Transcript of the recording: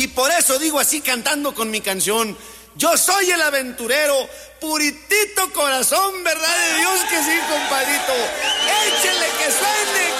Y por eso digo así cantando con mi canción: yo soy el aventurero, puritito corazón, verdad de Dios que sí, compadrito. Échele que suene.